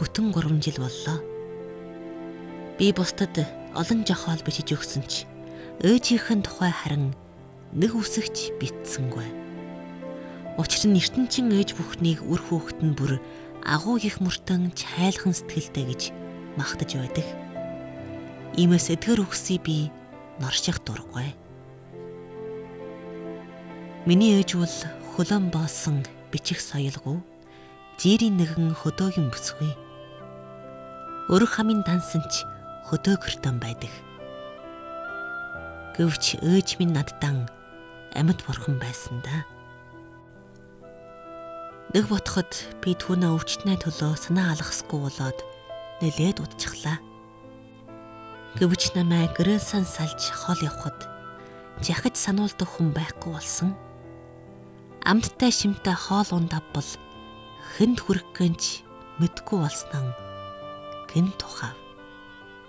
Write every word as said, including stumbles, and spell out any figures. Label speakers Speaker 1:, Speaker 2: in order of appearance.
Speaker 1: бүтэн гурван жил боллоо. Би бусдад олон жохоол бичиж өгсөн ч ээжийнхэн тухай харин нэг үсэгч битсэнгүй. Учир нь ертөнцийн ээж бүхнийг үр хүүхэд нь бүр агуу их мөртөн чайлхан сэтгэлтэй гэж магтаж байдаг. Иймээс эдгэр үхсий би норших дурггүй. Миний ээж бол хөлөн боосон бичих соёлгүй, жирийн нэгэн хөдөөгийн бүсгүй. Өрх хамын дансан ч хөдөөгөртөн байдаг. Гэвч ээж минь наддан амьд бурхан байсан да. Нэг ботход би түүнээ өвчтнээ төлөө санаа алгасгүй болоод нэлээд удчихлаа. Гэвч намайг гэрээсэн салж хол явхад жахаж сануулдаг хүн байхгүй болсон. Амттай шимтэй хоол унд авбал хэнд хүрэх гэнч мэдгүй болсноо гин тухав.